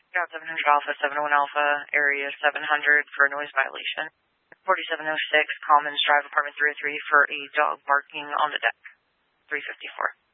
Got 700 Alpha, 701 Alpha, area 700 for a noise violation. 4706 Commons Drive, apartment 303 for a dog barking on the deck. 354.